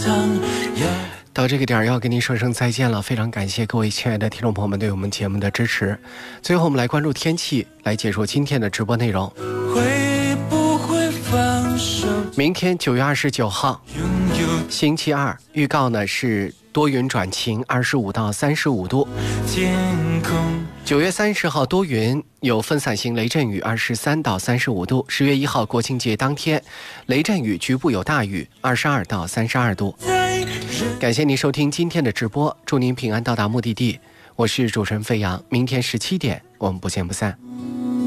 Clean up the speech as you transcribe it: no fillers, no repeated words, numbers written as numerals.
到这个点要跟您说声再见了，非常感谢各位亲爱的听众朋友们对我们节目的支持。最后我们来关注天气，来解说今天的直播内容。 会不会放手？ 明天9月29号星期二，预告呢是多云转晴，25到35度。9月30号多云，有分散性雷阵雨，23到35度。10月1号国庆节当天，雷阵雨局部有大雨，22到32度。感谢您收听今天的直播，祝您平安到达目的地。我是主持人飞扬，明天17点我们不见不散。